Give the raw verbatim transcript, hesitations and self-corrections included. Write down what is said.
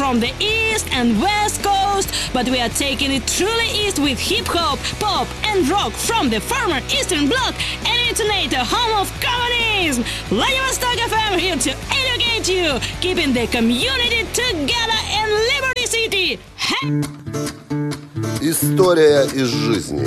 from the East and West Coast, but we are taking it truly east with hip-hop, pop and rock from the former Eastern Bloc and Intonator, home of communism. Vladivostok эф эм here to educate you, keeping the community together in Liberty City. Hey! История из жизни.